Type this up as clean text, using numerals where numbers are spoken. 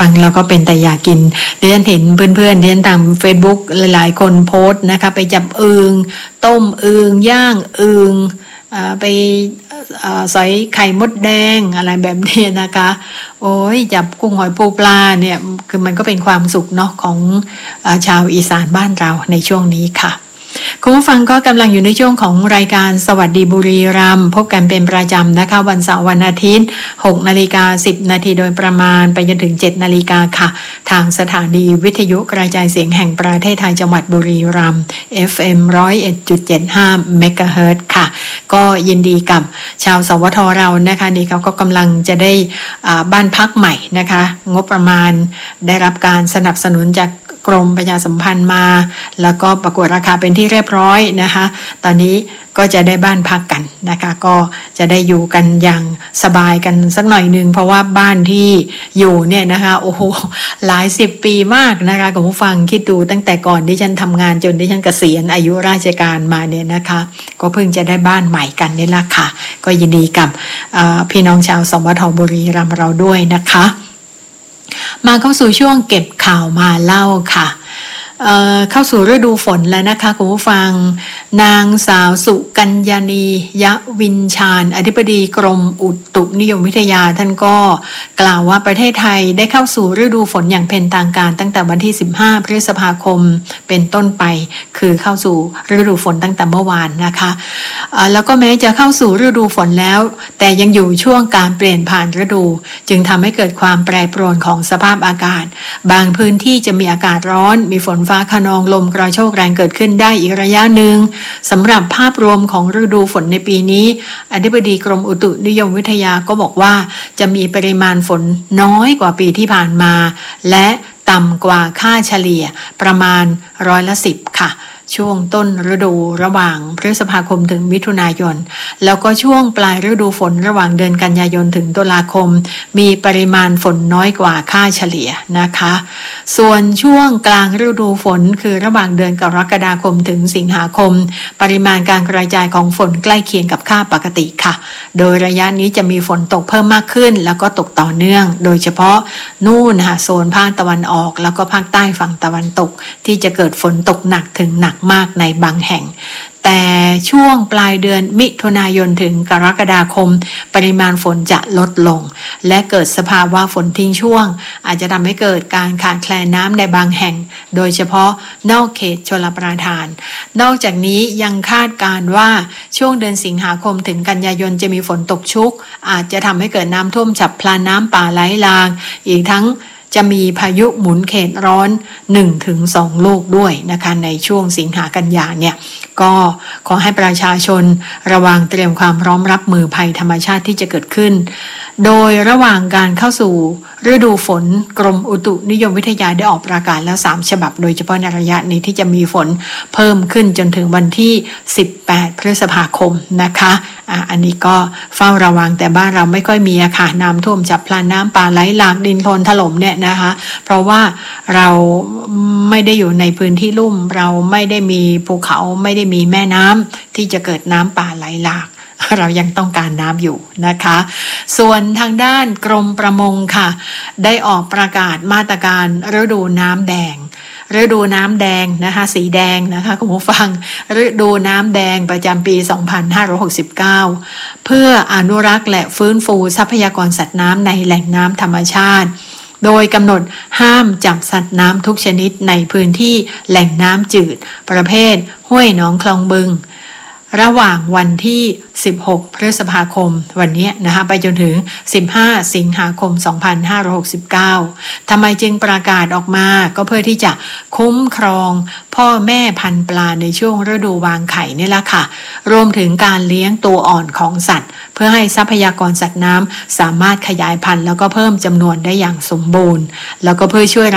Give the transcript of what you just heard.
ฟังแล้วก็เป็นแต่อยากกินดิฉันเห็นเพื่อนๆดิฉันตาม Facebook หลายๆคนโพสต์นะคะไปจับอึ่งต้มอึ่งย่างอึ่งไปสอยไข่มดแดงอะไรแบบนี้นะคะโอ้ยจับกุ้งหอยปูปลาเนี่ยคือมันก็เป็นความสุขเนาะของชาวอีสานบ้านเราในช่วงนี้ค่ะคุณผู้ฟังก็กำลังอยู่ในช่วงของรายการสวัสดีบุรีรัมย์พบกันเป็นประจำนะคะวันเสาร์วันอาทิตย์ 6:10 นาทีโดยประมาณไปจนถึง 7 นาฬิกาค่ะทางสถานีวิทยุกระจายเสียงแห่งประเทศไทยจังหวัดบุรีรัมย์ FM 101.75 เมกะเฮิรตซ์ค่ะก็ยินดีกับชาวสวทเรานะคะนี่เขาก็กำลังจะได้บ้านพักใหม่นะคะงบประมาณได้รับการสนับสนุนจากกรมประชาสัมพันธ์มาแล้วก็ประกวดราคาเป็นที่เรียบร้อยนะคะตอนนี้ก็จะได้บ้านพักกันนะคะก็จะได้อยู่กันอย่างสบายกันสักหน่อยนึงเพราะว่าบ้านที่อยู่เนี่ยนะคะโอ้โหหลาย10 ปีมากนะคะคุณผู้ฟังคิดดูตั้งแต่ก่อนที่ฉันทำงานจนที่ฉันเกษียณอายุราชการมาเนี่ยนะคะก็เพิ่งจะได้บ้านใหม่กันนี่แหละค่ะก็ยินดีกับพี่น้องชาวสวทบุรีรัมย์เราด้วยนะคะมาเข้าสู่ช่วงเก็บข่าวมาเล่าค่ะเข้าสู่ฤดูฝนแล้วนะคะคุณผู้ฟังนางสาวสุกัญญาณียะวินชาญอธิบดีกรมอุตุนิยมวิทยาท่านก็กล่าวว่าประเทศไทยได้เข้าสู่ฤดูฝนอย่างเป็นทางการตั้งแต่วันที่15 พฤษภาคมเป็นต้นไปคือเข้าสู่ฤดูฝนตั้งแต่เมื่อวานนะคะแล้วก็แม้จะเข้าสู่ฤดูฝนแล้วแต่ยังอยู่ช่วงการเปลี่ยนผ่านฤดูจึงทำให้เกิดความแปรปรวนของสภาพอากาศบางพื้นที่จะมีอากาศร้อนมีฝนฟ้าคะนองลมกระโชกแรงเกิดขึ้นได้อีกระยะหนึ่งสำหรับภาพรวมของฤดูฝนในปีนี้อธิบดีกรมอุตุนิยมวิทยาก็บอกว่าจะมีปริมาณฝนน้อยกว่าปีที่ผ่านมาและต่ำกว่าค่าเฉลี่ยประมาณ10%ค่ะช่วงต้นฤดูระหว่างพฤษภาคมถึงมิถุนายนแล้วก็ช่วงปลายฤดูฝนระหว่างเดือนกันยายนถึงตุลาคมมีปริมาณฝนน้อยกว่าค่าเฉลี่ยนะคะส่วนช่วงกลางฤดูฝนคือระหว่างเดือนกรกฎาคมถึงสิงหาคมปริมาณการกระจายของฝนใกล้เคียงกับค่าปกติค่ะโดยระยะนี้จะมีฝนตกเพิ่มมากขึ้นแล้วก็ตกต่อเนื่องโดยเฉพาะนู่นค่ะโซนภาคตะวันออกแล้วก็ภาคใต้ฝั่งตะวันตกที่จะเกิดฝนตกหนักถึงหนักมากในบางแห่งแต่ช่วงปลายเดือนมิถุนายนถึงกรกฎาคมปริมาณฝนจะลดลงและเกิดสภาวะฝนทิ้งช่วงอาจจะทำให้เกิดการขาดแคลนน้ำในบางแห่งโดยเฉพาะนอกเขตชลประทานนอกจากนี้ยังคาดการณ์ว่าช่วงเดือนสิงหาคมถึงกันยายนจะมีฝนตกชุกอาจจะทำให้เกิดน้ำท่วมฉับพลันน้ำป่าไหลหลากอีกทั้งจะมีพายุหมุนเขตร้อน 1-2 ลูกด้วยนะคะในช่วงสิงหากันยาเนี่ยก็ขอให้ประชาชนระวังเตรียมความพร้อมรับมือภัยธรรมชาติที่จะเกิดขึ้นโดยระหว่างการเข้าสู่ฤดูฝนกรมอุตุนิยมวิทยาได้ออกประกาศแล้ว3ฉบับโดยเฉพาะในระยะนี้ที่จะมีฝนเพิ่มขึ้นจนถึงวันที่18 พฤษภาคมนะคะอันนี้ก็เฝ้าระวังแต่บ้านเราไม่ค่อยมีค่ะน้ำท่วมฉับพลันน้ำป่าไหลหลากดินโคลนถล่มเนี่ยนะคะเพราะว่าเราไม่ได้อยู่ในพื้นที่ลุ่มเราไม่ได้มีภูเขาไม่ได้มีแม่น้ำที่จะเกิดน้ำป่าไหลหลากเรายังต้องการน้ำอยู่นะคะส่วนทางด้านกรมประมงค่ะได้ออกประกาศมาตรการฤดูน้ำแดงฤดูน้ำแดงนะคะสีแดงนะคะคุณผู้ฟังฤดูน้ำแดงประจำปี 2569 เพื่ออนุรักษ์และฟื้นฟูทรัพยากรสัตว์น้ำในแหล่งน้ำธรรมชาติโดยกำหนดห้ามจับสัตว์น้ำทุกชนิดในพื้นที่แหล่งน้ำจืดประเภทห้วยหนองคลองบึงระหว่างวันที่16 พฤษภาคมวันนี้นะคะไปจนถึง15 สิงหาคม 2569ทำไมจึงประกาศออกมาก็เพื่อที่จะคุ้มครองพ่อแม่พันธุ์ปลาในช่วงฤดูวางไข่นี่แหละค่ะรวมถึงการเลี้ยงตัวอ่อนของสัตว์เพื่อให้ทรัพยากรสัตว์น้ำสามารถขยายพันธุ์แล้วก็เพิ่มจำนวนได้อย่างสมบูรณ์แล้วก็เพื่อช่วย